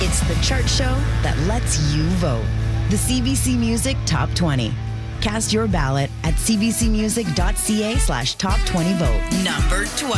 It's the chart show that lets you vote. The CBC Music Top 20. Cast your ballot at cbcmusic.ca/top20vote. Number 12.